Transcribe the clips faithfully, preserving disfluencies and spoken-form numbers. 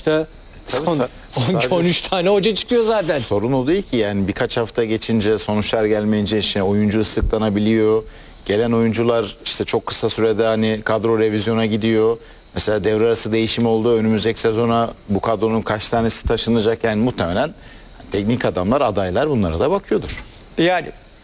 Beşiktaş'ta son on üç tane hoca çıkıyor zaten. Sorun o değil ki, yani birkaç hafta geçince, sonuçlar gelmeyince işte oyuncu ıslıklanabiliyor. Gelen oyuncular işte çok kısa sürede hani kadro revizyona gidiyor. Mesela devre arası değişim oldu. Önümüzdeki sezona bu kadronun kaç tanesi taşınacak, yani muhtemelen teknik adamlar, adaylar bunlara da bakıyordur. Yani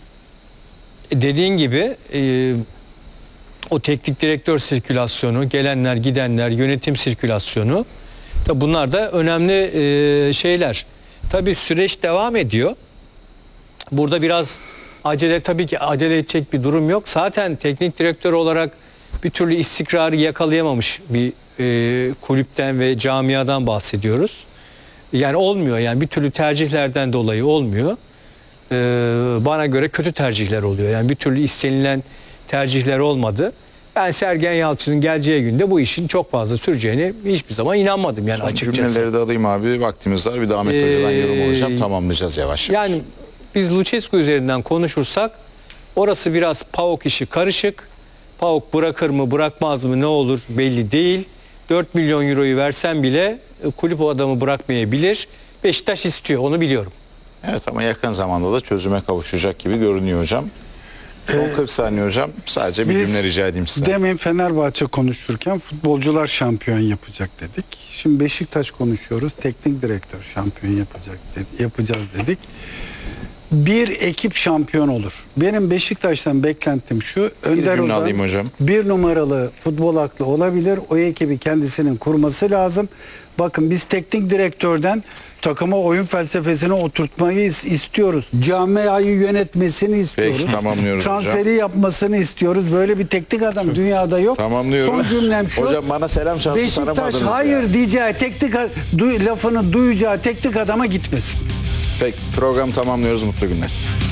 dediğin gibi e, o teknik direktör sirkülasyonu, gelenler gidenler, yönetim sirkülasyonu, tabi bunlar da önemli e, şeyler. Tabii süreç devam ediyor. Burada biraz acele, tabii ki acele edecek bir durum yok. Zaten teknik direktör olarak bir türlü istikrarı yakalayamamış bir e, kulüpten ve camiadan bahsediyoruz. Yani olmuyor, yani bir türlü tercihlerden dolayı olmuyor. Ee, bana göre kötü tercihler oluyor. Yani bir türlü istenilen tercihler olmadı. Ben Sergen Yalçın'ın geleceği günde bu işin çok fazla süreceğine hiçbir zaman inanmadım yani. Son açıkçası. Cümleleri de alayım abi, vaktimiz var. Bir de Ahmet ee, Hoca'dan yorum alacağım, tamamlayacağız yavaş yavaş. Yani biz Lucescu üzerinden konuşursak orası biraz PAOK işi karışık. PAOK bırakır mı bırakmaz mı ne olur belli değil. dört milyon euroyu versen bile kulüp o adamı bırakmayabilir. Beşiktaş istiyor, onu biliyorum. Evet, ama yakın zamanda da çözüme kavuşacak gibi görünüyor hocam. Son ee, kırk saniye hocam. Sadece bir cümle rica edeyim size. Demin Fenerbahçe konuşurken futbolcular şampiyon yapacak dedik. Şimdi Beşiktaş konuşuyoruz. Teknik direktör şampiyon yapacak dedi, yapacağız dedik. Bir ekip şampiyon olur. Benim Beşiktaş'tan beklentim şu. Önder Ozan alayım hocam. Bir numaralı futbol aklı olabilir. O ekibi kendisinin kurması lazım. Bakın biz teknik direktörden takıma oyun felsefesini oturtmayı istiyoruz. Camiayı yönetmesini istiyoruz. Peki, tamamlıyoruz Transferi hocam. yapmasını istiyoruz. Böyle bir teknik adam dünyada yok. Tamamlıyorum. Son cümlem şu. Hocam bana selam şansı Beşiktaş hayır ya diyeceği teknik du, lafını duyacağı teknik adama gitmesin. Peki, program tamamlıyoruz. Mutlu günler.